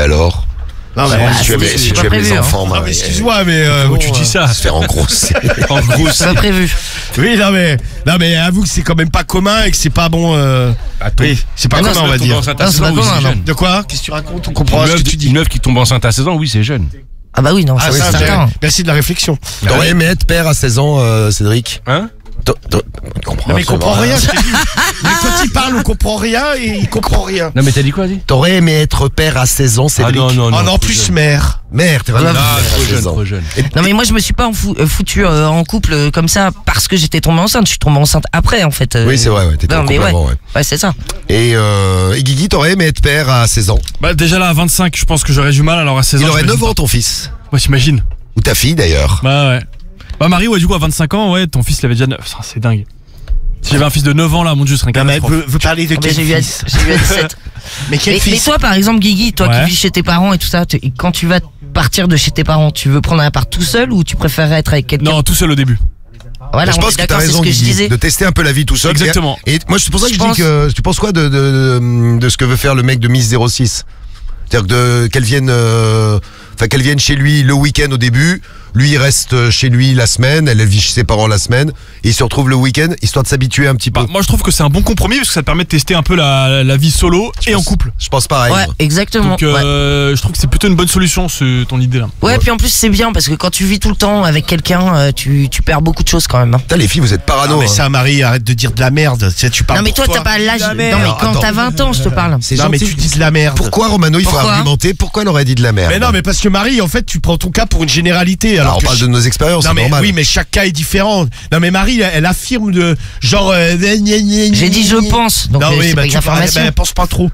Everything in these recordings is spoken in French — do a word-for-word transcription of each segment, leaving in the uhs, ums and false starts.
alors? Non, mais si tu avais, si tu avais des enfants, hein. Marie. Excuse-moi, mais euh, Comment bon, tu dis ça? Se faire engrosser. En gros, C'est pas prévu. Oui, non mais, non mais avoue que c'est quand même pas commun et que c'est pas bon. Euh... Attends. Oui, c'est pas Ah non, commun, on va dire. Non, c'est pas commun, non. De quoi? Qu'est-ce que tu racontes? On comprend ce que tu dis. Une meuf qui tombe enceinte à seize ans, oui, c'est jeune. Ah bah oui, non, Ah, ça, ça, c'est certain. merci de la réflexion. T'aurais aimé être père à seize ans, euh, Cédric? Hein? T'as- t'as- Tu comprends Non mais il absolument comprend rien, rien. je t'ai dit. Mais quand il parle, on comprend rien et il comprend rien. Non, mais t'as dit quoi, dis? T'aurais aimé être père à seize ans, Ah Cédric? non, non, Oh non. non, trop plus jeune. mère. Merde, t'es vraiment Ah, mère à trop seize jeune, ans. trop jeune. Non mais moi je me suis pas en fou- euh, foutu euh, en couple euh, comme ça parce que j'étais tombée enceinte. Je suis tombée enceinte après en fait. euh. Oui, c'est vrai, ouais, t'étais Non en mais couple ouais, avant, ouais. ouais c'est ça. Et, euh, et Guigui, t'aurais aimé être père à seize ans? Bah déjà là à vingt-cinq je pense que j'aurais du mal, alors à seize ans Il aurait j'imagine neuf ans, pas. ton fils. Ouais t'imagines. Ou ta fille, d'ailleurs. Bah ouais. Bah Marie ouais du coup à vingt-cinq ans ouais ton fils il avait déjà neuf. C'est dingue. Si j'avais un fils de neuf ans là mon dieu ce serait une Non mais catastrophe. veut, veut parler de Ah, mais quel j'ai eu à, fils? j'ai eu à dix-sept. Mais quel Mais, mais fils? toi par exemple Guigui, toi Ouais. qui vis chez tes parents et tout ça, tu- quand tu vas partir de chez tes parents, tu veux prendre un appart tout seul ou tu préférerais être avec quelqu'un? Non tout seul au début. Voilà, je on pense est que t'as d'accord, c'est raison, ce que je Guigui, disais. de tester un peu la vie tout seul. Exactement. Et, et moi, c'est pour ça que Je je, pense- dis que tu penses quoi de, de, de, de ce que veut faire le mec de Miss zéro six? C'est-à-dire que de- qu'elle vienne, euh, enfin qu'elle vienne chez lui le week-end au début. Lui, il reste chez lui la semaine. Elle, elle vit chez ses parents la semaine. Et il se retrouve le week-end, histoire de s'habituer un petit peu. Bah, moi je trouve que c'est un bon compromis parce que ça te permet de tester un peu la, la vie solo et en couple. Je pense pareil. Ouais, moi. exactement. Donc ouais. euh, je trouve que c'est plutôt une bonne solution ce, ton idée là. Ouais, puis en plus c'est bien parce que quand tu vis tout le temps avec quelqu'un, euh, tu, tu perds beaucoup de choses quand même. hein. Putain, les filles, vous êtes parano. Non mais hein. ça, Marie, arrête de dire de la merde. Tu sais, tu parles Non mais pour toi t'as pas l'âge. Non mais Alors, quand attends. t'as vingt ans, je te parle. C'est Non mais gentil. tu dis de la merde. Pourquoi, Romano, il faut Pourquoi argumenter? Pourquoi elle aurait dit de la merde? Mais non mais parce que Marie, en fait, tu prends ton cas pour une généralité. Alors, Alors on que parle je- de nos expériences, Non c'est mais normal. oui, mais chaque cas est différent. Non mais Marie, elle, elle affirme de genre. euh, gna, gna, gna, gna, J'ai dit je gna. pense, donc Non euh, oui, c'est bah pas tu une parles, information. bah, pense pas trop.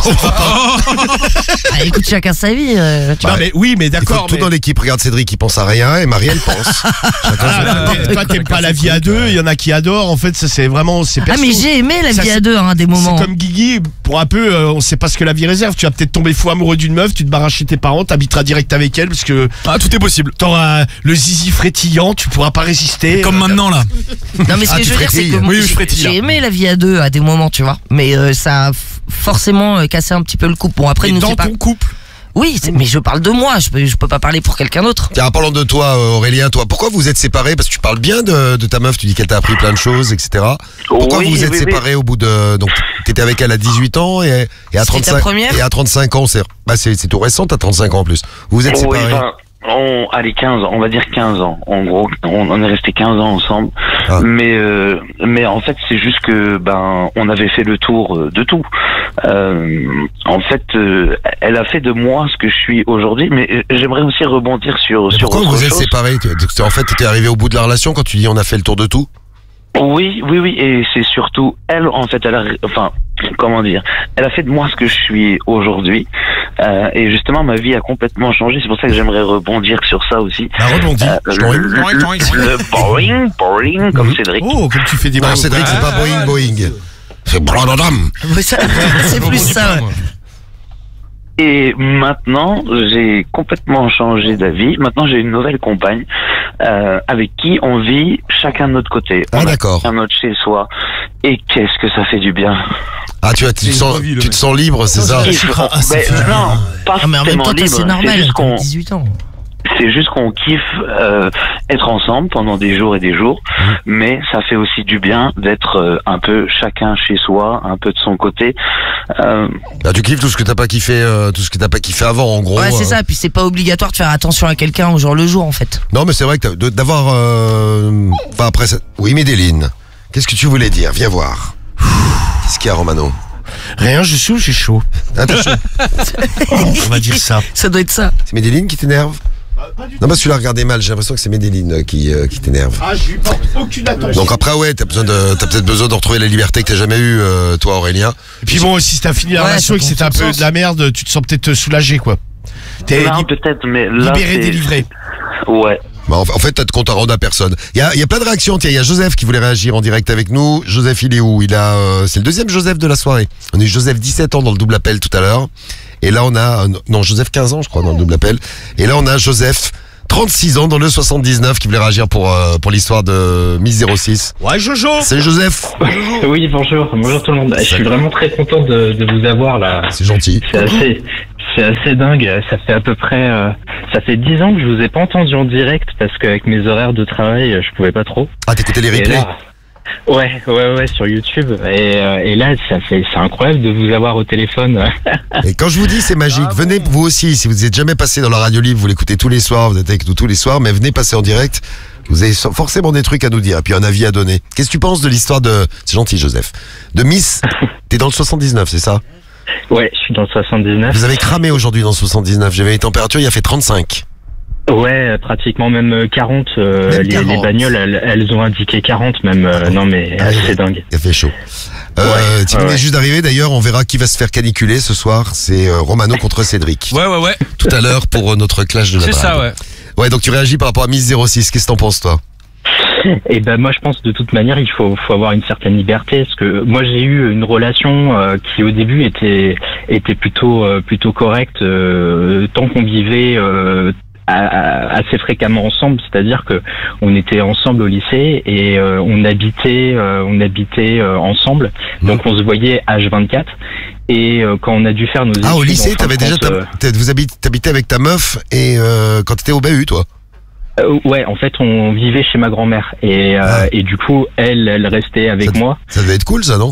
Ah, écoute chacun sa vie. euh, tu Non vois. mais oui, mais Il faut d'accord. que tout mais- dans l'équipe. Regarde Cédric, il pense à rien et Marie, elle pense. Chacun Ah, son mais truc. toi t'aimes pas la vie à deux, il y en a qui adorent. En fait, ça c'est vraiment c'est Ah perso. mais j'ai aimé la Ça, vie c'est- à deux hein, des moments. C'est comme Guigui, pour un peu, euh, on sait pas ce que la vie réserve. Tu vas peut-être tomber fou amoureux d'une meuf, tu te barras chez tes parents, t'habiteras direct avec elle parce que Ah tout est possible. t'auras le zizi frétillant, tu pourras pas résister. Comme Euh, maintenant là. Non mais ce Ah, que tu je veux dire c'est frétilles. que moi, Oui, je j'ai- frétille, j'ai là. aimé la vie à deux à des moments, tu vois. Mais euh, ça a f- forcément euh, cassé un petit peu le couple. Bon après Et nous dans c'est pas. ton couple. Oui, c'est- mais je parle de moi. Je peux, je peux pas parler pour quelqu'un d'autre. Tiens, en parlant de toi, euh, Aurélien, toi, pourquoi vous êtes séparés? Parce que tu parles bien de, de ta meuf, tu dis qu'elle t'a appris plein de choses, et cetera. Pourquoi Oui, vous vous êtes oui, oui. séparés au bout de... Donc, t'étais avec elle à dix-huit ans et, et à C'était ta trente-cinq première et à trente-cinq ans, c'est bah, c'est c'est tout récent, t'as trente-cinq ans en plus. Vous vous êtes Oui, séparés? ben, on, allez, quinze ans, on va dire quinze ans. En gros, on, on est resté quinze ans ensemble. Ah. Mais, euh, mais en fait, c'est juste que, ben, on avait fait le tour euh, de tout. Euh, en fait, euh, elle a fait de moi ce que je suis aujourd'hui, mais euh, j'aimerais aussi rebondir sur, Mais sur pourquoi autre vous êtes chose. séparés? Tu- tu- En fait, t'étais arrivé au bout de la relation quand tu dis on a fait le tour de tout? Oui, oui, oui, et c'est surtout elle, en fait, elle a, enfin, comment dire, elle a fait de moi ce que je suis aujourd'hui, euh, et justement, ma vie a complètement changé. C'est pour ça que j'aimerais rebondir sur ça aussi. Bah rebondis. Euh, le, Boing, le- le boring, boring, comme Cédric. Oh, comme tu fais des Non, mots. Cédric, c'est pas Boeing, Boeing. C'est Bradadam. Ouais, ça- C'est plus ça. ouais. Et maintenant, j'ai complètement changé d'avis. Maintenant, j'ai une nouvelle compagne euh, avec qui on vit chacun de notre côté. Ah, On a d'accord. chacun notre chez soi. Et qu'est-ce que ça fait du bien. Ah, tu, vois, tu, te une sens, vraie vie, le tu te mec. sens libre, c'est ça? Et- Ah, ah, c'est ben, non, pas Ah, mais en même tellement temps, toi, libre. c'est normal. C'est juste T'as qu'on, dix-huit ans. c'est juste qu'on kiffe euh, être ensemble pendant des jours et des jours. Mmh. Mais ça fait aussi du bien d'être euh, un peu chacun chez soi, un peu de son côté. Euh, Bah, tu kiffes tout ce que t'as pas kiffé, euh, tout ce que t'as pas kiffé avant, en gros. Ouais, c'est euh. ça. Puis c'est pas obligatoire de faire attention à quelqu'un au jour le jour, en fait. Non, mais c'est vrai que t'as- de- d'avoir. euh, Enfin, après. ça- Oui, Médéline. Qu'est-ce que tu voulais dire? Viens voir. Qu'est-ce qu'il y a, Romano? Rien, je suis, j'ai chaud. Attention. On va dire ça. Ça doit être ça. C'est Médéline qui t'énerve? Non, parce que tu l'as regardé mal. J'ai l'impression que c'est Médéline euh, qui, euh, qui t'énerve. Ah, j'ai eu pas- aucune attention. Donc après, ouais, t'as besoin de, t'as peut-être besoin de retrouver la liberté que t'as jamais eue, euh, toi, Aurélien. Et puis bon, si t'as fini la Ouais, relation et que ça c'était un prend tout peu le de la merde, tu te sens peut-être soulagé, quoi. T'es non, li- peut-être, mais là, libéré, c'est- délivré. Ouais. Bah, en, en fait, t'as de compte à rendre à personne. Il y a, il y a plein de réactions. Tiens, il y a Joseph qui voulait réagir en direct avec nous. Joseph, il est où? Il a, euh, c'est le deuxième Joseph de la soirée. On a eu Joseph dix-sept ans dans le double appel tout à l'heure. Et là, on a, euh, non, Joseph quinze ans, je crois, dans le double appel. Et là, on a Joseph trente-six ans dans le soixante-dix-neuf qui voulait réagir pour, euh, pour l'histoire de Miss zéro six. Ouais, Jojo. Salut Joseph. Oui, bonjour, bonjour tout le monde. Je suis vraiment très content de, de vous avoir là. C'est gentil. C'est assez, c'est assez dingue. Ça fait à peu près, euh, ça fait dix ans que je vous ai pas entendu en direct parce qu'avec mes horaires de travail, je pouvais pas trop. Ah, t'écoutais les Et replays? là, ouais, ouais, ouais, sur YouTube. Et, euh, et là, ça fait, c'est incroyable de vous avoir au téléphone. Et quand je vous dis c'est magique, venez vous aussi, si vous n'êtes jamais passé dans la radio libre, vous l'écoutez tous les soirs, vous êtes avec nous tous les soirs, mais venez passer en direct, vous avez so- forcément des trucs à nous dire, et puis un avis à donner. Qu'est-ce que tu penses de l'histoire de... C'est gentil Joseph. De Miss, t'es dans le soixante-dix-neuf, c'est ça? Ouais, je suis dans le soixante-dix-neuf. Vous avez cramé aujourd'hui dans le soixante-dix-neuf, j'avais les températures, il a fait trente-cinq. Ouais, pratiquement même quarante. Euh, Même les, quarante. les bagnoles, elles, elles ont indiqué quarante même. Euh, non mais Ah, c'est dingue. Il a fait chaud. Euh, Ouais, tu ouais, venais ouais. juste d'arriver, d'ailleurs, on verra qui va se faire caniculer ce soir, c'est euh, Romano contre Cédric. Ouais, ouais, ouais. Tout à l'heure pour euh, notre clash de la C'est drague. ça, ouais. Ouais, donc tu réagis par rapport à Miss zéro six, qu'est-ce que t'en penses toi? Et ben moi je pense de toute manière il faut faut avoir une certaine liberté parce que moi j'ai eu une relation euh, qui au début était était plutôt euh, plutôt correcte euh, tant qu'on vivait euh, à- à- assez fréquemment ensemble, c'est-à-dire que on était ensemble au lycée et euh, on habitait euh, on habitait euh, ensemble, donc on se voyait H vingt-quatre et euh, quand on a dû faire nos études Ah, au en lycée, fin de t'avais déjà compte, ta- euh, t'as- vous habite- t'habitais avec ta meuf et euh, quand t'étais au bahut, toi? euh, ouais, en fait on vivait chez ma grand-mère et euh, Ah. et du coup elle elle restait avec Ça- moi. Ça devait être cool, ça, non?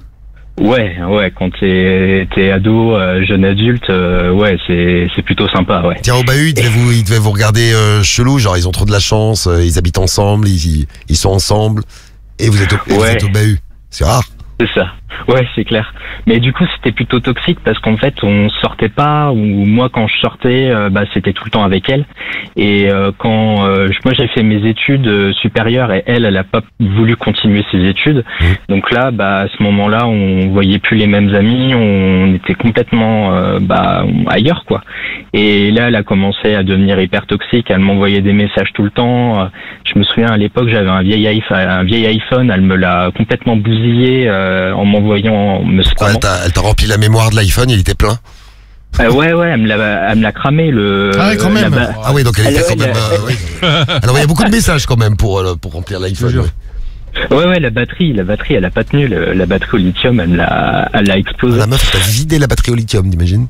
Ouais, ouais, quand t'es t'es ado, euh, jeune adulte, euh, ouais, c'est c'est plutôt sympa, ouais. Tiens, au bahut, ils devaient vous, ils devaient vous regarder euh, chelou, genre ils ont trop de la chance, euh, ils habitent ensemble, ils, ils sont ensemble, et vous êtes au, et vous Ouais. êtes au bahut. C'est rare. C'est ça. Ouais, c'est clair. Mais du coup, c'était plutôt toxique parce qu'en fait, on sortait pas. Ou moi, quand je sortais, euh, bah, c'était tout le temps avec elle. Et euh, quand euh, je- moi, j'ai fait mes études euh, supérieures et elle, elle a pas voulu continuer ses études. Mmh. Donc là, bah, à ce moment-là, on voyait plus les mêmes amis. On était complètement euh, bah, ailleurs, quoi. Et là, elle a commencé à devenir hyper toxique. Elle m'envoyait des messages tout le temps. Euh, Je me souviens à l'époque, j'avais un vieil iPhone, un vieil iPhone. Elle me l'a complètement bousillé euh, en m'envoyant, me Ouais, spammant. elle t'a elle t'a rempli la mémoire de l'iPhone, il était plein. Euh, ouais, ouais, elle me l'a, elle me l'a cramé le. Ah ouais, quand même. la ba- Ah oui, donc elle Elle- était quand elle- même. euh, oui. Alors il y a beaucoup de messages quand même pour, euh, pour remplir l'iPhone. jure. ouais. Ouais, ouais, la batterie, la batterie, elle a pas tenu. le- La batterie au lithium, elle me l'a, elle l'a explosé. La meuf, t'as vidé la batterie au lithium, t'imagines?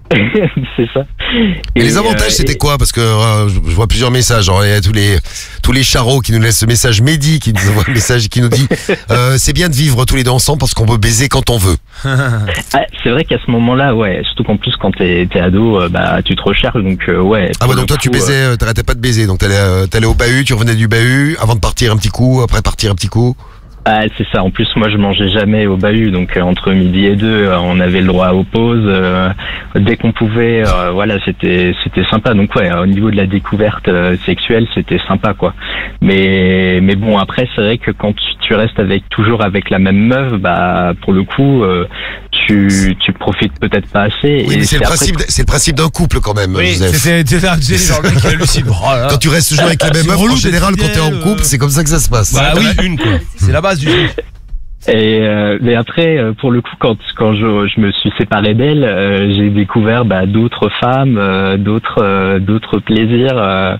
C'est ça. Et, les avantages, euh, c'était et- quoi? Parce que euh, je je vois plusieurs messages. Genre, il y a tous les tous les charros qui nous laissent ce message. Mehdi qui nous envoie un message qui nous dit euh, c'est bien de vivre tous les deux ensemble parce qu'on peut baiser quand on veut. Ah, c'est vrai qu'à ce moment-là, ouais, surtout qu'en plus quand t'es, t'es ado, euh, bah tu te recherches, donc euh, ouais. Ah pour ouais, le donc toi tu coup, euh, baisais, euh, t'arrêtais pas de baiser. Donc t'allais euh, t'allais au bahut, tu revenais du bahut avant de partir un petit coup, après partir un petit coup. Ah, c'est ça. En plus, moi, je mangeais jamais au bahut, donc euh, entre midi et deux, euh, on avait le droit aux pauses. euh, dès qu'on pouvait, euh, voilà, c'était c'était sympa. Donc ouais, au niveau de la découverte euh, sexuelle, c'était sympa, quoi. Mais mais bon, après, c'est vrai que quand tu, tu restes avec toujours avec la même meuf, bah pour le coup, euh, tu tu profites peut-être pas assez. Oui, et mais c'est le après- principe, c'est le principe d'un couple quand même, Oui, Joseph. c'est c'est ça, c'est genre le mec qui hallucine. Oh là là. Quand tu restes toujours avec la même C'est meuf, en relou général, d'être quand t'es en fidèle, couple, euh. c'est comme ça que ça se passe. Bah Bah oui, oui. une, quoi. C'est la base du truc. Et euh, mais après, euh, pour le coup, quand quand je, je me suis séparé d'elle, euh, j'ai découvert bah, d'autres femmes, euh, d'autres euh, d'autres plaisirs euh,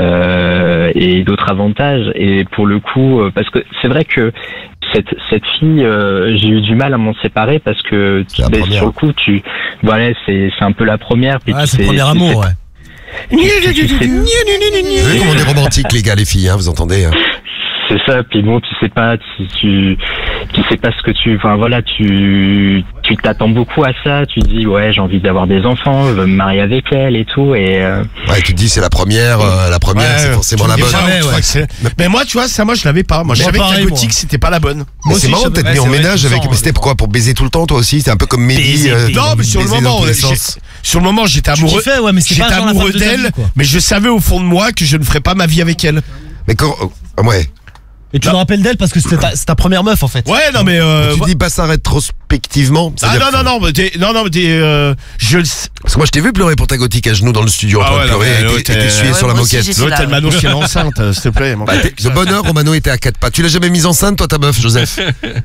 euh, et d'autres avantages. Et pour le coup, euh, parce que c'est vrai que cette cette fille, euh, j'ai eu du mal à m'en séparer parce que C'est la ben, première. sur le coup, tu voilà, c'est c'est un peu la première. Puis Ah, tu c'est le sais- premier tu amour, sais- ouais. tu- tu sais- Vous voyez comment on est romantique, les gars, les filles, hein, vous entendez hein. C'est ça, puis bon, tu sais pas, tu, tu, tu sais pas ce que tu, enfin voilà, tu, tu t'attends beaucoup à ça, tu dis ouais, j'ai envie d'avoir des enfants, je veux me marier avec elle et tout, et euh, Ouais, tu te dis c'est la première, euh, la première, Ouais, c'est forcément tu la me dis bonne. jamais, Tu ouais. crois que c'est- Mais moi, tu vois, ça, moi, je l'avais pas. Moi, Moi, je savais que la pareil, gothique, moi. c'était pas la bonne. Mais Moi c'est aussi, marrant je- d'être ouais, mis en c'est vrai, ménage tout le avec. temps, Mais c'était ouais. pourquoi? Pour baiser tout le temps, toi aussi? C'est un peu comme Mehdi. Baiser, euh, baiser. Non, mais sur le baiser moment, dans tous les j'ai- sens. sur le moment, j'étais Tu amoureux. kiffais, ouais, mais c'est J'étais pas genre la amoureux femme de ta vie, d'elle, quoi. mais je savais au fond de moi que je ne ferais pas ma vie avec elle. Mais quand. euh, Ouais. Et tu te rappelles d'elle parce que c'était ta, c'est ta première meuf en fait. Ouais, non, mais. euh, Tu dis pas ça rétrospectivement. Ah c'est-à-dire non, que- non, non, mais t'es- non, non, mais t'es, euh, je le sais. Parce que moi, je t'ai vu pleurer pour ta gothique à genoux dans le studio en Ah train de ouais, non, pleurer mais et l'autre, t'es- et t'es euh, sué ouais, sur la moi aussi, moquette. j'étais L'autre, là, elle m'a ouais. annoncé enceinte, s'il te plaît. mon Bah, gars. t'es- de bonheur, Romano était à quatre pattes. Tu l'as jamais mise enceinte, toi, ta meuf, Joseph?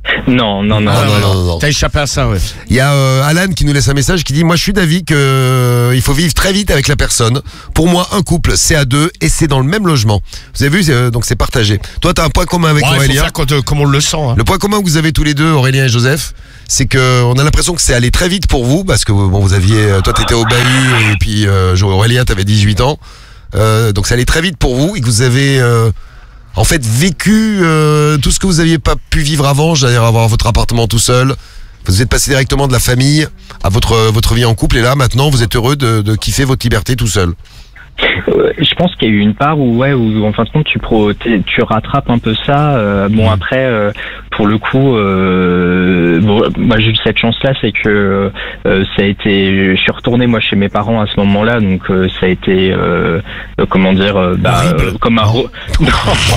Non, non, non. Ah, non, non, non, non. T'as échappé à ça, ouais. Il y a euh, Alan qui nous laisse un message qui dit moi je suis d'avis que euh, il faut vivre très vite avec la personne. Pour moi un couple c'est à deux et c'est dans le même logement. Vous avez vu euh, donc c'est partagé. Toi t'as un point commun avec Ouais, il faut Aurélien. faire quand, euh, comme on le sent. Hein. Le point commun que vous avez tous les deux Aurélien et Joseph, c'est que on a l'impression que c'est allé très vite pour vous parce que bon vous aviez euh, toi t'étais au bahut et puis euh, Aurélien t'avais dix-huit ans. Euh, donc ça allait très vite pour vous et que vous avez euh, en fait vécu euh, tout ce que vous aviez pas pu vivre avant, c'est-à-dire avoir votre appartement tout seul. Vous êtes passé directement de la famille à votre votre vie en couple et là maintenant vous êtes heureux de, de kiffer votre liberté tout seul. Euh, je pense qu'il y a eu une part où, ouais, où en fin de compte, tu, pro, tu rattrapes un peu ça. Euh, bon, après, euh, pour le coup, euh, bon, moi j'ai eu cette chance-là, c'est que euh, ça a été. Je suis retourné moi chez mes parents à ce moment-là, donc euh, ça a été, euh, euh, comment dire, euh, bah, euh, comme un. Re... non,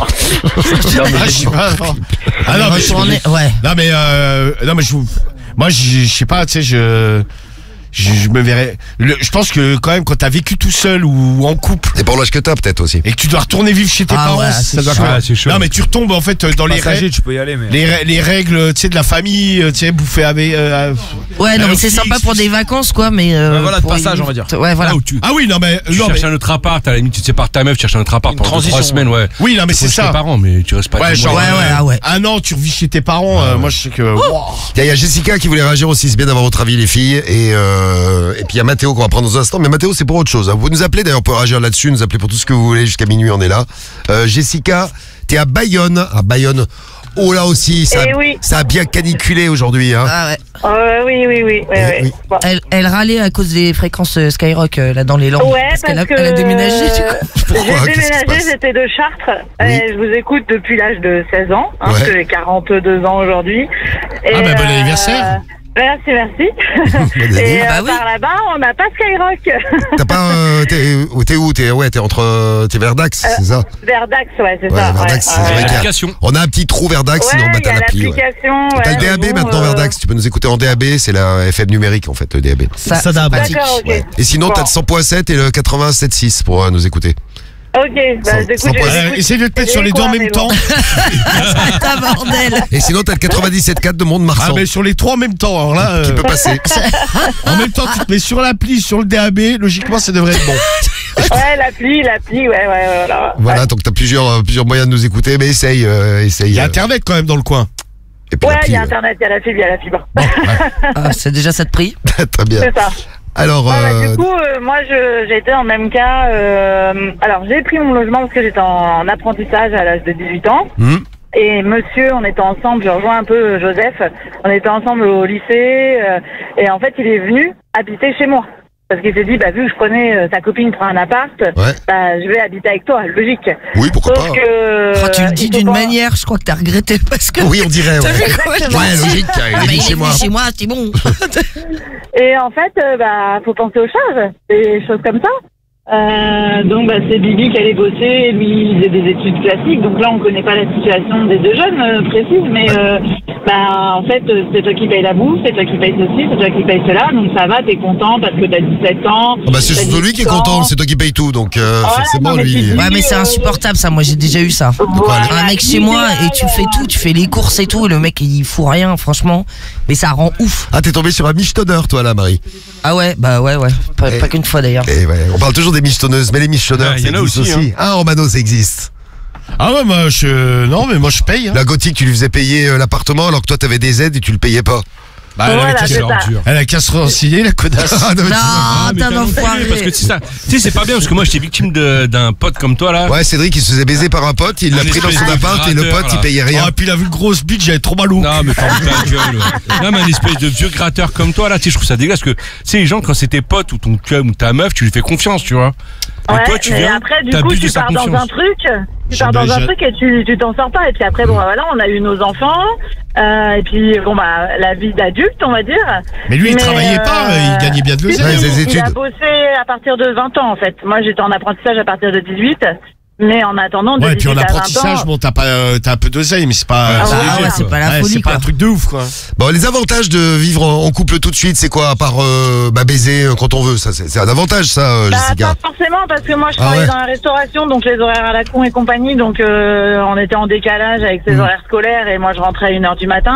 Non, mais je sais pas. Non. Ah non, mais je, Retourner- ouais. non mais euh, non mais je vous, moi je je sais pas, tu sais je. Je, je me verrais. Le- je pense que quand même, quand t'as vécu tout seul ou en couple Et pour l'âge que t'as peut-être aussi. et que tu dois retourner vivre chez tes Ah parents, ouais, ça c'est doit chaud. quand même- Ah, c'est chaud. Non mais tu retombes en fait dans les Passager, règles, tu peux y aller, mais. les, rè- les règles, tu sais, de la famille, tu sais, bouffer avec. euh, Ouais, non, Alors, mais c'est fixe, sympa pour des vacances, quoi, mais. euh, Ouais, voilà, de pour passage, une- on va dire. Ouais, voilà. Là où tu, Ah oui, non mais tu non cherches mais un autre appart, à la limite tu te sépares de ta meuf, tu cherches un autre appart Une pendant deux, trois transition. semaines, ouais. oui, non mais Tu c'est restes chez tes ça. parents, mais tu restes pas Ouais, des genre mois. Ouais, ouais, ah ouais. un an, tu revis chez tes parents. euh, moi, je sais que. Wow. Il y, a- il y a Jessica qui voulait réagir aussi, c'est bien d'avoir votre avis les filles. Et, euh, et puis il y a Mathéo qu'on va prendre dans un instant. Mais Mathéo c'est pour autre chose. Vous nous appelez d'ailleurs, on peut réagir là-dessus, nous appeler pour tout ce que vous voulez jusqu'à minuit, on est là. Euh, Jessica, t'es à Bayonne. À Bayonne. Oh là aussi, ça, Eh a, oui. ça a bien caniculé aujourd'hui. Hein. Ah ouais. Euh, oui, oui, oui. oui, Eh oui. oui. Bon. Elle, elle râlait à cause des fréquences euh, Skyrock euh, là dans les Landes. Ouais, parce qu'elle a, parce que elle a déménagé, du coup. Pourquoi? J'ai Qu'est-ce qui se déménagé, passe j'étais de Chartres. Oui. Et je vous écoute depuis l'âge de seize ans, hein, Ouais. parce que j'ai quarante-deux ans aujourd'hui. Et, Ah, bah, bon anniversaire. Merci, merci. Bonne année. Et Bah euh, oui. par là-bas, on n'a pas Skyrock. T'as pas. Euh, t'es, t'es où T'es ouais, t'es entre. euh, T'es vers Dax, c'est ça? Vers Dax, ouais, c'est Ouais, ça. vers ouais, Dax, c'est ouais. vrai qu'il y a- L'application. On a un petit trou vers Dax, sinon Ouais, bah, il y t'as a l'appli. Ouais. l'application. T'as ouais, le D A B mais bon, maintenant euh, vers Dax, tu peux nous écouter en D A B, c'est la F M numérique en fait, le D A B. Ça, Ça c'est dab. pratique. D'accord, ok. Ouais. Et sinon, Bon. t'as le cent point sept et le quatre-vingt-sept virgule six pour euh, nous écouter. Ok, bah, Sans- j'écoute, sans j'écoute. Euh, essaye de te mettre sur les deux en quoi, même mais temps. bon. Ah, bordel. Et sinon, t'as le quatre-vingt-dix-sept virgule quatre de Ah, Mont-de-Marsan mais sur les trois en même temps. Alors là, qui euh, peut passer. en même temps, tu te mets sur l'appli, sur le D A B. Logiquement, ça devrait être bon. Ouais, l'appli, l'appli, ouais, ouais, ouais, voilà. Voilà, donc t'as plusieurs, euh, plusieurs moyens de nous écouter, mais essaye, euh, essaye. Il y a euh, Internet quand même dans le coin. et puis Ouais, l'appli, il y a euh, Internet, il y a la fibre, il y a la fibre. Ah, c'est déjà ça de prix. Très bien. C'est ça. Alors, Ouais, bah, euh, du coup, euh, moi, je- j'étais en même cas. euh, alors, j'ai pris mon logement parce que j'étais en, en apprentissage à l'âge de dix-huit ans. hmm, Et monsieur, on était ensemble, je rejoins un peu euh, Joseph, on était ensemble au lycée. euh, et en fait, il est venu habiter chez moi. Parce qu'il s'est dit, bah, vu que je connais euh, sa copine prend un appart, ouais. bah, je vais habiter avec toi, logique. Oui, pourquoi Sauf pas. que. Oh, tu le dis il faut d'une pas- manière, je crois que t'as regretté parce que. Oui, on dirait. T'as Ouais, vu comment elle ouais dit logique, il Ah, est bah, venu il chez est moi. venu chez moi, c'est bon. Et en fait, euh, bah, faut penser aux charges, des choses comme ça. Euh, donc, bah, c'est Bibi qui allait bosser, lui, il faisait des études classiques. Donc là, on connaît pas la situation des deux jeunes euh, précise, mais euh, bah, en fait, euh, c'est toi qui paye la bouffe, c'est toi qui paye ceci, c'est toi qui paye cela. Donc ça va, t'es content parce que t'as dix-sept ans. Ah bah, c'est t'as surtout lui qui est dix-huit content, ans. c'est toi qui paye tout, donc euh, Ouais, forcément, non, mais lui. tu il- dis- Ouais, mais c'est insupportable ça. Moi, j'ai déjà eu ça. Voilà, Un mec chez moi et tu fais tout, tu fais les courses et tout, et le mec il fout rien, franchement. Mais ça rend ouf. Ah, t'es tombé sur un michetonner, toi, là, Marie. Ah ouais, bah ouais, ouais. Pas, Et- pas qu'une fois d'ailleurs. Et ouais, on parle toujours des michetonneuses, mais les michetonneurs, Ouais, ça y en a existe aussi, aussi. Ah, Romano, ça existe. Ah ouais, moi, je. Non, mais moi, je paye. Hein. La gothique, tu lui faisais payer euh, l'appartement alors que toi, t'avais des aides et tu le payais pas. Bah, elle, Voilà, a qu'à- c'est ça. elle a qu'à se renseigner, la connasse. Ah, non, mais tu- Non, mais t'es un t'as entendu, enfoiré. parce que c'est ça. Tu sais, c'est pas bien parce que moi j'étais victime de- d'un pote comme toi là. Ouais, Cédric, il se faisait baiser par un pote, il l'a Un pris dans espèce son de appart et le gratteur, pote, il là. payait Oh, rien. et puis il a vu le gros bitch, j'avais trop mal au. Non mais ferme ta gueule. Ouais. Non mais un espèce de vieux gratteur comme toi là, tu sais, je trouve ça dégueulasse parce que tu sais les gens quand c'est tes potes ou ton cum ou ta meuf, tu lui fais confiance, tu vois. Et Ouais, toi tu mais viens, après, du coup, t'abuses de tu sa pars dans confiance. un truc, tu pars dans un J'imagine. truc et tu tu t'en sors pas. Et puis après, bon, bah, voilà, on a eu nos enfants, euh, et puis bon, bah, la vie d'adulte, on va dire. Mais lui, il Mais, travaillait euh, pas, il gagnait bien de si, l'oseille. Ouais, il faisait des il, il a études. bossé à partir de vingt ans, en fait. Moi, j'étais en apprentissage à partir de dix-huit, mais en attendant, de Ouais, et puis en dix-huit à vingt apprentissage, ans, bon, t'as pas, euh, t'as un peu d'oseille, mais c'est pas. Ah c'est ouais, léger, ouais, quoi. c'est pas la Ouais, folie, C'est pas quoi. un truc de ouf, quoi. Bon, les avantages de vivre en, en couple tout de suite, c'est quoi à part euh, bah, baiser euh, quand on veut, ça c'est c'est un avantage ça, euh, bah, Jessica. pas forcément, parce que moi, je Ah travaille ouais. dans la restauration, donc les horaires à la con et compagnie, donc euh, on était en décalage avec ses Mm. horaires scolaires, et moi, je rentrais à une heure du matin.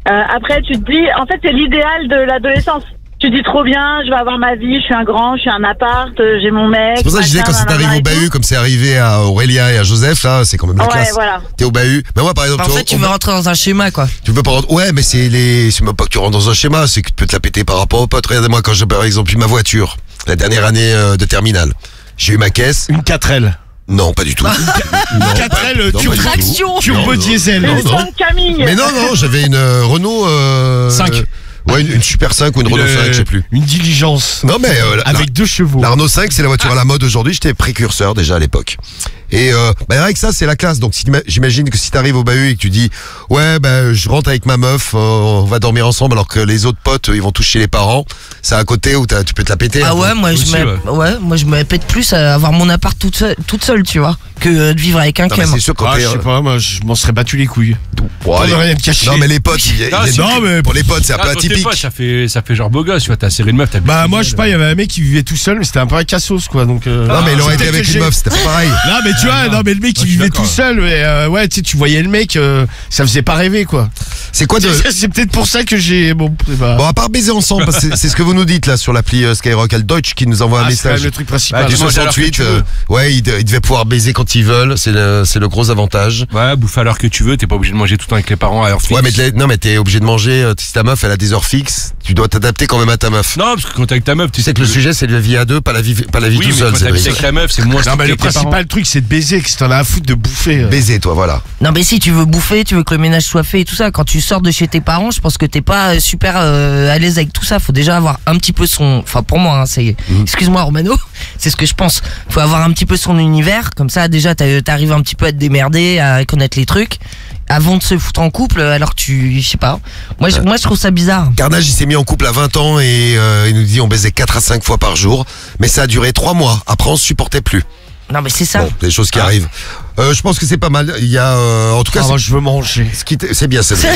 Euh, après, tu te dis, en fait, c'est l'idéal de l'adolescence. Tu te dis trop bien, je vais avoir ma vie, je suis un grand, je suis un appart, euh, j'ai mon mec. C'est pour ça que je disais, quand c'est arrivé au bahut, comme c'est arrivé à Aurélia et à Joseph, là, c'est quand même la Ouais, classe. voilà. T'es au bahut. Mais moi, par exemple, En tu vois, fait, tu on- veux rentrer dans un schéma, quoi. tu peux pas rentrer. Ouais, mais c'est les, c'est même pas que tu rentres dans un schéma, c'est que tu peux te la péter par rapport aux potes. Regardez-moi, quand j'ai par exemple eu ma voiture, la dernière année euh, de terminale, j'ai eu ma caisse. Une quatre L. Non, pas du tout. Non, quatre L, non, pas turbo, du tout. Traction. turbo Non, diesel. non, Une non. Sainte Camille. Mais non, non, j'avais une euh, Renault. Euh, cinq. euh, ouais, une, une Super cinq ou une, Une, Renault cinq, je sais plus. Une diligence. Non, mais euh, la, Avec deux chevaux. la Renault cinq, c'est la voiture à la mode aujourd'hui. J'étais précurseur déjà à l'époque. Et euh, bah avec ça, c'est la classe. Donc si t'ima- j'imagine que si t'arrives au bahut et que tu dis ouais, bah je rentre avec ma meuf, euh, on va dormir ensemble, alors que les autres potes ils vont toucher les parents, c'est à côté où t'as- tu peux te la péter. un Ah peu. ouais, moi je Aussi, me, ouais. ouais, moi je me pète plus à avoir mon appart toute seule, toute seule, tu vois, que euh, de vivre avec un Non, mais cum. c'est sûr quand Ah, t'es. je sais euh, pas, moi je m'en serais battu les couilles. ouais, Pour les- ne rien me cacher. Non mais les potes, il y a- Non, il y a- c'est- non, mais- pour les potes c'est un Ah, peu quand t'es atypique. pote, ça fait, ça fait genre beau gosse, tu vois, t'as serré une meuf, t'as Bah moi je sais pas, il y avait un mec qui vivait tout seul, mais c'était un peu un cassos quoi. Donc. euh, Non mais il aurait c'est été peut-être avec que une j'ai- meuf, c'était pas pareil. Non mais tu vois, non mais le mec Moi, qui je suis vivait d'accord, tout seul, mais euh, ouais, tu sais, tu voyais le mec, euh, ça faisait pas rêver quoi. C'est quoi de. C'est c'est peut-être pour ça que j'ai bon. c'est pas- Bon, à part baiser ensemble, parce que c'est c'est ce que vous nous dites là sur l'appli euh, Skyrock, Al Deutsch qui nous envoie un Ah, c'est quand même message. le truc principal. Bah, Du tu manges à l'heure que soixante-huit, tu veux. euh, ouais, ils, de- ils devaient pouvoir baiser quand ils veulent, c'est le, c'est le gros avantage. Ouais, bouffe à l'heure que tu veux, t'es pas obligé de manger tout le temps avec les parents à heure fixe. Ouais, mais t'es- non, mais t'es obligé de manger. euh, Si ta meuf elle a des heures fixes, tu dois t'adapter quand même à ta meuf. Non, parce que quand t'es avec ta meuf, Tu sais que le sujet c'est la vie à deux, pas la vie, pas la vie Oui, tout mais seul. quand t'habites Cédric. avec ta meuf, c'est moins Non strict mais le qu'avec tes parents. principal truc c'est de baiser, que si t'en as à foutre de bouffer. euh. Baiser, toi, voilà. Non mais si tu veux bouffer, tu veux que le ménage soit fait et tout ça, quand tu sors de chez tes parents, je pense que t'es pas euh, super euh, à l'aise avec tout ça. Faut déjà avoir un petit peu son, enfin pour moi, hein, c'est, excuse-moi Romano, c'est ce que je pense. Faut avoir un petit peu son univers, comme ça déjà t'as- t'arrives un petit peu à te démerder, à connaître les trucs, avant de se foutre en couple. Alors que tu, je sais pas. Moi, je, moi je trouve ça bizarre. Carnage, il s'est mis en couple à vingt ans et euh, il nous dit on baisait quatre à cinq fois par jour, mais ça a duré trois mois. Après, on se supportait plus. Non mais c'est ça. Bon, des choses qui arrivent. Euh, je pense que c'est pas mal. Il y a, euh, en tout cas, Ah, c'est- moi, je veux manger. ce qui t'- c'est bien, c'est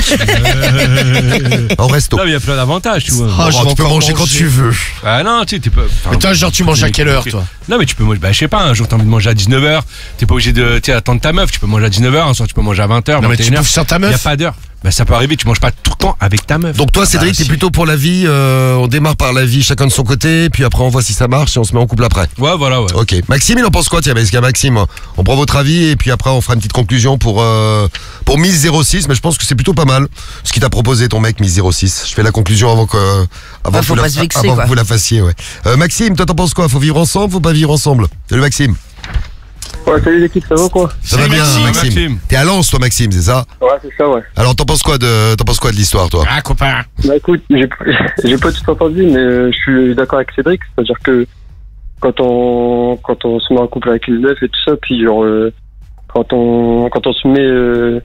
En resto. Non, mais il y a plein d'avantages, tu vois. Ah, je Oh, vais tu peux encore manger quand manger. tu veux. Ah non, tu sais, t'es pas. enfin, Mais toi, genre, tu manges à quelle heure, toi? Non, mais tu peux manger, bah, je sais pas, un jour t'as envie de manger à dix-neuf heures, t'es pas obligé de, tu sais, attendre ta meuf, tu peux manger à dix-neuf heures, un soir tu peux manger à vingt heures, Non, mais tu vingt et une heures. bouffes sans ta Il y a meuf. pas d'heure. Bah, ça peut arriver, tu manges pas tout le temps avec ta meuf. Donc toi, Cédric, bah, t'es si. plutôt pour la vie. euh, on démarre par la vie, chacun de son côté, puis après on voit si ça marche et on se met en couple après. Ouais, voilà, ouais. Ok. Maxime, il en pense quoi? Tiens, parce qu'il y a Maxime. On prend votre avis et puis après on fera une petite conclusion pour euh, pour Miss zéro six. Mais je pense que c'est plutôt pas mal ce qu'il t'a proposé ton mec Miss zéro six. Je fais la conclusion avant que avant Ah, que faut vous pas la, se vexer, avant quoi. que vous la fassiez. Ouais. Euh, Maxime, toi t'en penses quoi? Faut vivre ensemble? Faut pas vivre ensemble? Salut Maxime. Ouais, salut l'équipe, ça va quoi? Ça Salut, va bien, Maxime. Maxime. Maxime. T'es à Lens, toi, Maxime, c'est ça? Ouais, c'est ça, ouais. Alors t'en penses quoi de t'en penses quoi de l'histoire, toi? Ah, copain. Bah écoute, j'ai j'ai pas tout entendu, mais euh, je suis d'accord avec Cédric, c'est-à-dire que quand on quand on se met en couple avec une meuf et tout ça, puis genre euh, quand on quand on se met euh,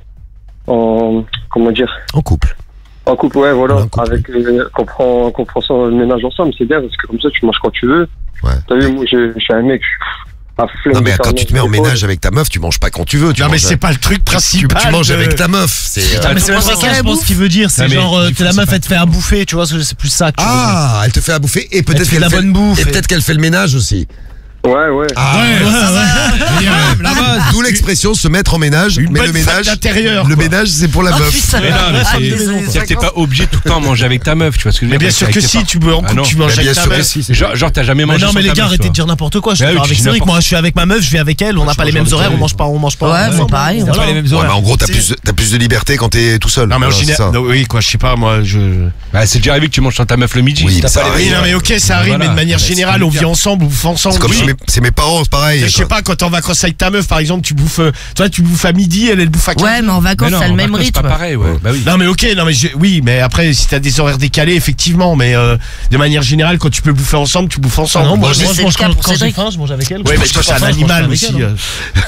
en comment dire En couple. en couple, ouais, voilà, En couple. avec euh, qu'on prend qu'on prend ça le ménage ensemble, c'est bien parce que comme ça tu manges quand tu veux. Ouais. T'as vu, moi je je suis un mec, je suis à flemme Non de mais faire quand tu te mets en n'importe quoi. ménage avec ta meuf, tu manges pas quand tu veux. Tu Non, mais manges- c'est pas le truc tu, principal. tu manges de- avec ta meuf. C'est euh, Ah, mais c'est même Faut pas penser ça, qu'à je la pense bouffe. qu'il veut dire. C'est Ah, mais genre, euh, il faut la que meuf, ça elle te fait à bouffer, tu vois, c'est plus ça. que tu veux dire. Ah, elle te fait à bouffer et peut-être te fait qu'elle de la fait bonne bouffe et et- peut-être qu'elle fait le ménage aussi. Ouais, ouais. Ah, Ouais, ouais, ouais. d'où l'expression se mettre en ménage. Une mais bonne le femme ménage, d'intérieur, le quoi. ménage, c'est pour la Ah, meuf. putain. Mais non, mais Ah, c'est, désolé, c'est que t'es pas obligé tout le temps à manger avec ta meuf, tu vois ce que je veux Mais dire. bien sûr Avec que tes si, parents. tu veux en Ah couple, non. tu manges Mais avec bien ta sûr que meuf. si, c'est Genre, genre, t'as jamais Mais mangé non, sans mais les ta gars, meuf, arrêtez toi. de dire n'importe quoi. Je suis Bah oui, d'accord tu avec dis Cédric. n'importe Moi, je suis avec ma meuf, je vais avec elle. On n'a je pas les mange mêmes avec horaires, elle. on mange pas, on mange pas. Ouais, ensemble. c'est pareil. Voilà. Pas les mêmes Ouais, horaires. mais en gros, t'as C'est- plus, t'as plus de liberté quand t'es tout seul. Non, mais en Voilà, c'est général, ça. non, oui, quoi, je sais pas, moi, je. Bah, c'est déjà arrivé que tu manges sans ta meuf le midi. Oui, T'as ça pas les- arrive. Oui, non, mais ok, ça arrive, Voilà. mais de manière Bah, c'est générale, on hyper. vit ensemble, on bouffe ensemble. C'est comme Oui. chez mes, c'est mes parents, c'est pareil. Je sais quoi. pas, quand t'es en vacances avec ta meuf, par exemple, tu bouffes, euh, toi, tu bouffes à midi, elle, elle bouffe à quinze. Ouais, mais en vacances, Mais non, ça a le en même vacances, c'est rythme. pas pareil, ouais. Bah oui. Non, mais ok, non, mais je- oui, mais après, si t'as des horaires décalés, effectivement, mais euh, de manière générale, quand tu peux bouffer ensemble, tu bouffes Ah ensemble. non, moi, Bon, je mais moi, c'est je mange le cas quand pour quand j'ai Cédric. faim, je mange avec elle. Ouais, Quand mais j'ai toi, pas c'est un faim, je mange animal avec aussi. elle, hein.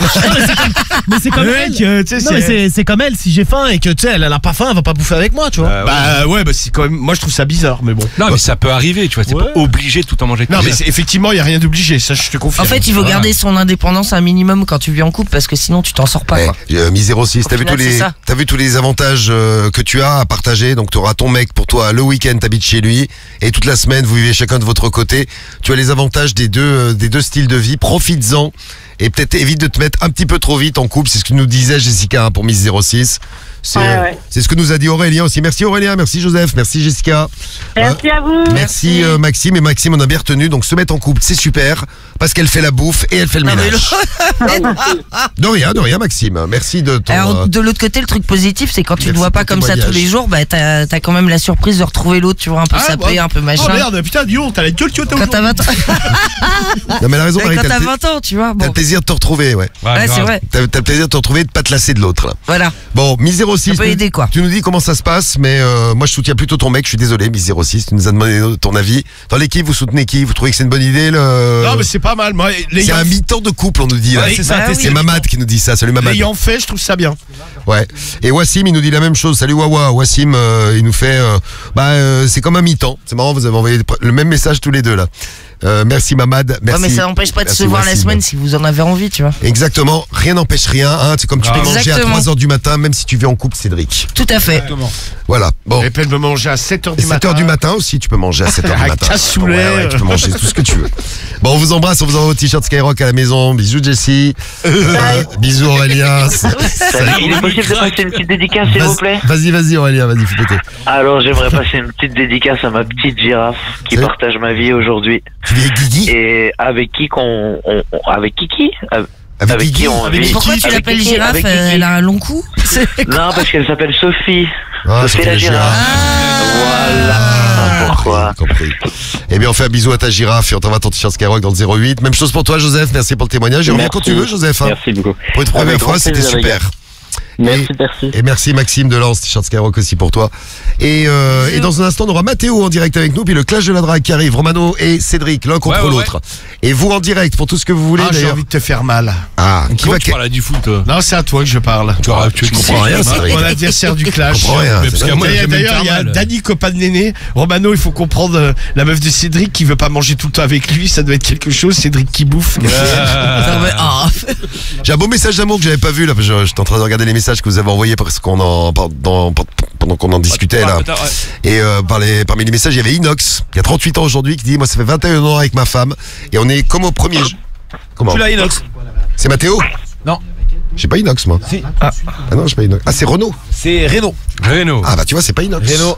euh. Mais c'est comme Le elle. mec, euh, tu sais, Non, mais c'est. c'est- c'est comme elle. Si j'ai faim et que tu sais, elle elle a pas faim, elle va pas bouffer avec moi, tu vois. Bah ouais, bah c'est quand même. Moi, je trouve ça bizarre, mais bon. Non, mais ça peut arriver, tu vois. C'est Ouais. pas obligé de tout en manger avec Non, ta mais meuf. c'est- effectivement, il y a rien d'obligé, ça, je te En confirme. fait, il faut Voilà. garder son indépendance un minimum quand tu vis en couple parce que sinon tu t'en sors pas. Eh, Quoi. euh, Mi zéro six, t'as Au vu tous final, les, c'est ça. t'as vu tous les avantages euh, que tu as à partager. Donc t'auras ton mec pour toi le week-end, t'habites chez lui et toute la semaine vous vivez chacun de votre côté. Tu as les avantages des deux, euh, des deux styles de vie. Profites-en et peut-être évite de te mettre un petit peu trop vite en couple. C'est ce que nous disait Jessica hein, pour Miss zéro six. C'est Ouais, euh, ouais. c'est ce que nous a dit Aurélien aussi. Merci Aurélien, merci Joseph, merci Jessica. Merci à vous. Merci euh, Maxime, et Maxime on a bien retenu, donc se mettre en couple c'est super, parce qu'elle fait la bouffe et elle fait le Non, mais ménage. De rien, de rien Maxime, merci de ton... Alors euh, de l'autre côté, le truc positif, c'est quand tu Merci ne vois pas pour ton comme ça tous témoignage. les jours, bah t'as as quand même la surprise de retrouver l'autre, tu vois, un peu Ah, sapé, bah. un peu machin. Oh merde, putain, dis donc, t'as la gueule, tu vois, t'as Quand t'as vingt ans, Non mais elle a raison, Marie, quand t'as t'as le, pla- vingt ans, tu vois. t'as Bon, le plaisir de te retrouver, ouais. ouais, c'est vrai. T'as t'as le plaisir de te retrouver et de pas te lasser de l'autre là. Voilà. Bon, Mi zéro six, Ça peut tu- aider, quoi. tu nous dis comment ça se passe, mais euh, moi je soutiens plutôt ton mec, je suis désolé, Mi zéro six, tu nous as demandé ton avis. Dans l'équipe, vous soutenez qui? Vous trouvez que c'est une bonne idée le... Non, mais c'est pas mal. Moi, C'est l'ayant un mi-temps de couple, on nous dit là. Ouais, c'est ça, bah t'es- oui. C'est Mamad qui nous dit ça, salut Mamad. l'ayant fait, je trouve ça bien. Ouais. Et Wassim, il nous dit la même chose. Salut Wawa. Wassim, euh, il nous fait, euh, bah, euh, c'est comme un mi-temps. C'est marrant, vous avez envoyé le même message tous les deux là. Euh, merci Mamad. Merci. Ouais, mais ça n'empêche pas de Merci, se voir la Wassim. semaine si vous en avez envie, tu vois. Exactement. Rien n'empêche rien. Hein. C'est comme tu peux manger à Exactement. trois heures du matin, même si tu vis en couple, Cédric. Tout à fait. Voilà. Bon. Et peine de me manger à sept heures du sept matin. heures du matin aussi, tu peux manger à sept heures du Un matin. cassoulet. Ouais, ouais, tu peux manger tout ce que tu veux. Bon, on vous embrasse, on vous envoie votre t-shirt Skyrock à la maison. Bisous Jessie. Euh, bisous Aurélien. Salut, il est possible de passer une petite dédicace, s'il vous plaît? Vas-y, vas-y Aurélien, vas-y, fais péter. Alors, j'aimerais passer une petite dédicace à ma petite girafe qui Salut. partage ma vie aujourd'hui. Tu vis avec Guigui? Et avec qui qu'on... on- on- avec Kiki? Avec, Avec avec Guigui? qui on Avec vit? Pourquoi tu Avec l'appelles Kiki, girafe avec euh, Kiki. Elle a un long cou. C'est- Non, parce qu'elle s'appelle Sophie. Ah, Sophie ça fait la la girafe. Voilà. Pourquoi? Compris. Eh bien, on fait un bisou à ta girafe et on t'envoie ton t-shirt Skyrock dans le zéro huit. Même chose pour toi, Joseph. Merci pour le témoignage. Et reviens quand tu veux, Joseph. Hein. Merci beaucoup. Pour une première Avec fois, grand c'était plaisir, les super. gars. Merci, merci. Et merci Maxime de Lens, t-shirt Skyrock aussi pour toi. Et, euh, et dans un instant, on aura Mathéo en direct avec nous, puis le clash de la drague qui arrive, Romano et Cédric, l'un contre Ouais, ouais, l'autre. Et vous en direct pour tout ce que vous voulez. Ah, j'ai d'ailleurs. envie de te faire mal. Ah, qui Qui va tu parles du foot toi Non, c'est à toi que je parle. Tu vois, tu comprends rien, Cédric. Mon adversaire du clash. Je comprends rien. Mais parce c'est qu'à moi, dingue. j'aime D'ailleurs, il y a faire mal. Dany, copain de Néné. Romano, il faut comprendre euh, la meuf de Cédric qui veut pas manger tout le temps avec lui. Ça doit être quelque chose. Cédric qui bouffe. Non, mais, ah. J'ai un beau message d'amour que j'avais pas vu là, parce que je- j'étais en train de regarder les messages que vous avez envoyés parce qu'on en pendant, pendant qu'on en discutait là. Ah, ouais. Et euh, par les, parmi les messages, il y avait Inox, qui a trente-huit ans aujourd'hui, qui dit moi ça fait vingt et un ans avec ma femme et on est comme au premier. j- Comment? Tu l'as, Inox? C'est Mathéo? Non. J'ai pas Inox moi. Si. Ah, ah non, j'ai pas Inox. Ah c'est Renault. C'est Renault. Renault. Ah bah tu vois c'est pas Inox. Renault.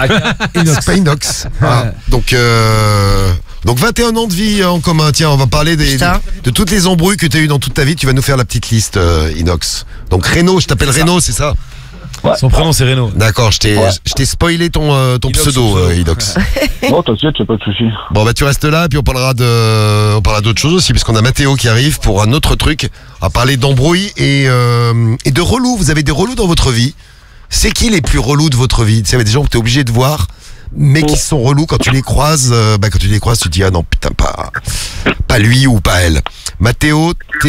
C'est pas Inox. Ah, donc euh, donc vingt et un ans de vie en commun. Tiens, on va parler des, Putain. de, de toutes les embrouilles que tu as eues dans toute ta vie. Tu vas nous faire la petite liste euh, Inox. Donc Renault, je t'appelle Renault, c'est ça? Son prénom, c'est Renault. D'accord, je t'ai je t'ai spoilé ton euh, ton Inox, pseudo, pseudo. euh, Inox. Non, t'inquiète, y'a pas de soucis. Bon bah tu restes là puis on parlera de on parlera d'autres choses aussi puisqu'on a Mathéo qui arrive pour un autre truc. On va parler d'embrouilles et euh, et de relous. Vous avez des relous dans votre vie? C'est qui les plus relous de votre vie? Tu sais, il y a des gens que t'es obligé de voir mais qui sont relous quand tu les croises. euh, bah quand tu les croises, tu te dis ah non putain pas pas lui ou pas elle. Mathéo,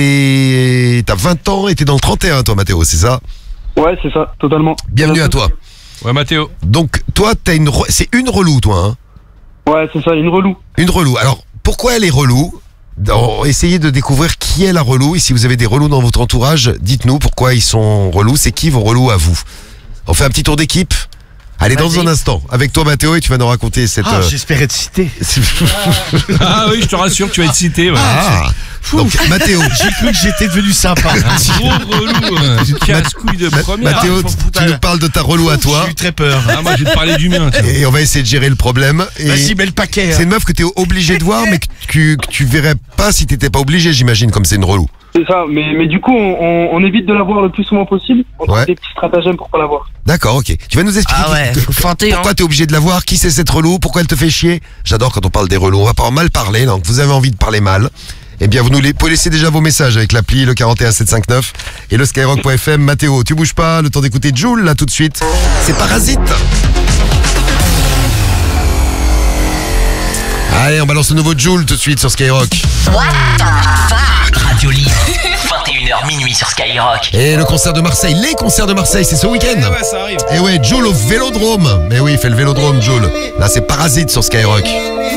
t'es t'as vingt ans et t'es dans le trente et un toi Mathéo, c'est ça? Ouais, c'est ça, totalement. Bienvenue à toi. Ouais, Mathéo. Donc toi t'as une re- c'est une relou toi hein? Ouais, c'est ça, une relou. Une relou. Alors, pourquoi elle est relou? Dans- Essayez de découvrir qui est la relou. Et si vous avez des relous dans votre entourage, dites-nous pourquoi ils sont relous. C'est qui vos relous à vous? On fait un petit tour d'équipe. Allez, dans Vas-y. un instant. Avec toi, Mathéo, et tu vas nous raconter cette... Ah, euh, j'espère être cité. Ah oui, je te rassure, tu vas être cité. Ouais. Ah, donc, Mathéo. J'ai cru que j'étais devenu sympa. Gros relou. hein. Casse-couille de Ma- première. Mathéo, Ah, faut- tu faut- nous parles de ta relou à toi. J'ai eu très peur. Ah, moi, je vais te parler du mien. tiens. Et on va essayer de gérer le problème. Et Vas-y, mets le paquet. c'est une meuf que t'es obligé de voir, mais que tu, que tu verrais pas si t'étais pas obligé, j'imagine, comme c'est une relou. C'est ça, mais, mais du coup, on, on, on évite de la voir le plus souvent possible. On trouve Ouais. des petits stratagèmes pour pas la voir. D'accord, ok. Tu vas nous expliquer Ah ouais, qui- faut feinter, hein. pourquoi t'es obligé de la voir, qui c'est cette relou, pourquoi elle te fait chier. J'adore quand on parle des relous. On va pas en mal parler, donc vous avez envie de parler mal. Eh bien, vous nous les, pouvez laisser déjà vos messages avec l'appli, le quarante et un sept cent cinquante-neuf et le skyrock point f m. Mathéo, tu bouges pas, le temps d'écouter Joule, là tout de suite. C'est Parasite. Allez, on balance le nouveau Joule tout de suite sur Skyrock. Radio Libre, vingt et une heures minuit sur Skyrock. Et le concert de Marseille, les concerts de Marseille, c'est ce week-end. Ouais, ça arrive. Et ouais, Joule au Vélodrome. Mais oui, il fait le Vélodrome, Joule. Là, c'est Parasite sur Skyrock.